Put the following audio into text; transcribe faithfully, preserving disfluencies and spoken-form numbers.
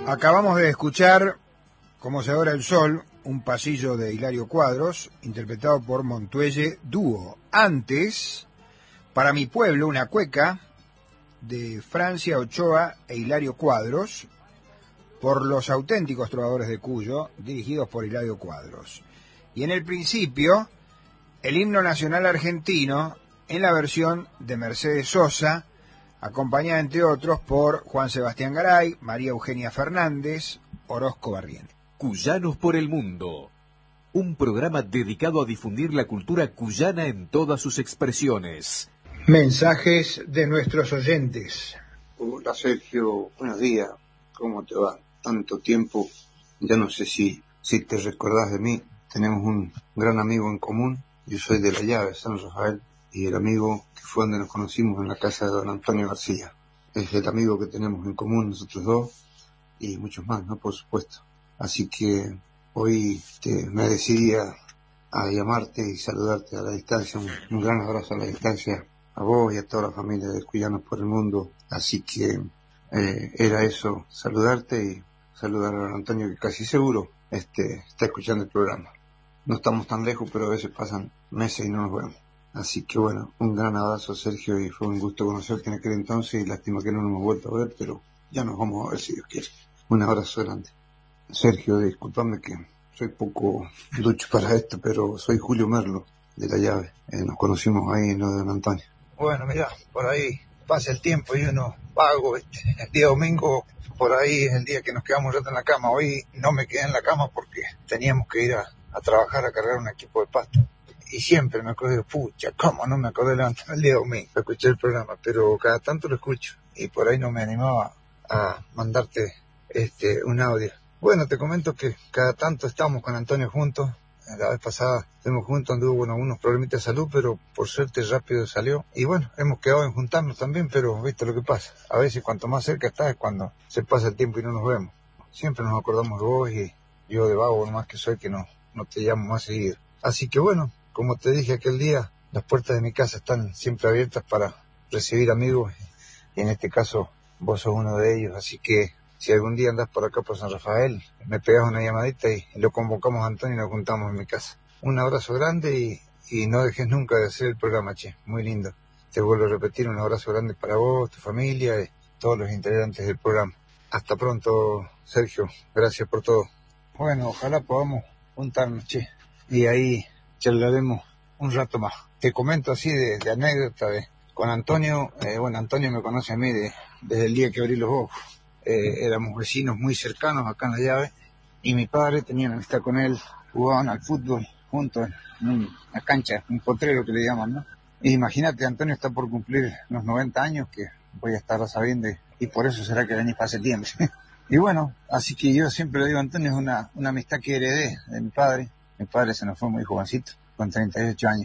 Acabamos de escuchar Como se adora el sol, un pasillo de Hilario Cuadros, interpretado por Montuelle Dúo. Antes, Para mi pueblo, una cueca de Francia Ochoa e Hilario Cuadros, por los auténticos trovadores de Cuyo, dirigidos por Hilario Cuadros. Y en el principio, el himno nacional argentino, en la versión de Mercedes Sosa, acompañada entre otros por Juan Sebastián Garay, María Eugenia Fernández, Orozco Barrientos. Cuyanos por el mundo, un programa dedicado a difundir la cultura cuyana en todas sus expresiones. Mensajes de nuestros oyentes. Hola Sergio, buenos días, ¿cómo te va? Tanto tiempo, ya no sé si, si te recordás de mí. Tenemos un gran amigo en común, yo soy de La Llave, San Rafael, y el amigo que fue donde nos conocimos en la casa de don Antonio García. Es el amigo que tenemos en común nosotros dos, y muchos más, ¿no? Por supuesto. Así que hoy te, me decidí a, a llamarte y saludarte a la distancia, un, un gran abrazo a la distancia a vos y a toda la familia de Cuyanos por el mundo. Así que eh, era eso, saludarte y saludar a don Antonio, que casi seguro este, está escuchando el programa. No estamos tan lejos, pero a veces pasan meses y no nos vemos. Así que bueno, un gran abrazo Sergio, y fue un gusto conocerte en aquel entonces, y lástima que no nos hemos vuelto a ver, pero ya nos vamos a ver si Dios quiere. Un abrazo grande. Sergio, discúlpame que soy poco ducho para esto, pero soy Julio Merlo, de La Llave. Eh, nos conocimos ahí en lo de don Antonio. Bueno, mira, por ahí pasa el tiempo y uno vago. Este, el día domingo, por ahí es el día que nos quedamos un rato en la cama. Hoy no me quedé en la cama porque teníamos que ir a, a trabajar, a cargar un equipo de pasto. Y siempre me acuerdo, pucha, ¿cómo no me acordé de levantarme el día domingo para escuchar el programa? Pero cada tanto lo escucho y por ahí no me animaba a mandarte este un audio. Bueno, te comento que cada tanto estamos con Antonio juntos. La vez pasada estuvimos juntos, anduvo con algunos problemitas de salud, pero por suerte rápido salió. Y bueno, hemos quedado en juntarnos también, pero viste lo que pasa. A veces cuanto más cerca estás es cuando se pasa el tiempo y no nos vemos. Siempre nos acordamos de vos, y yo de vago nomás que soy, que no, no te llamo más seguido. Así que bueno, como te dije aquel día, las puertas de mi casa están siempre abiertas para recibir amigos. Y en este caso vos sos uno de ellos, así que si algún día andás por acá por San Rafael, me pegás una llamadita y lo convocamos a Antonio y nos juntamos en mi casa. Un abrazo grande y, y no dejes nunca de hacer el programa, che, muy lindo. Te vuelvo a repetir, un abrazo grande para vos, tu familia y todos los integrantes del programa. Hasta pronto, Sergio, gracias por todo. Bueno, ojalá podamos juntarnos, che, y ahí charlaremos un rato más. Te comento así de, de anécdota de con Antonio. Eh, bueno, Antonio me conoce a mí de, desde el día que abrí los ojos. Eh, éramos vecinos muy cercanos acá en La Llave, y mi padre tenía una amistad con él, jugaban al fútbol juntos en una cancha, un potrero que le llaman, ¿no? Y imagínate, Antonio está por cumplir los noventa años, que voy a estar sabiendo, y por eso será que venís para septiembre. Y bueno, así que yo siempre le digo a Antonio, es una, una amistad que heredé de mi padre. Mi padre se nos fue muy jovencito, con treinta y ocho años.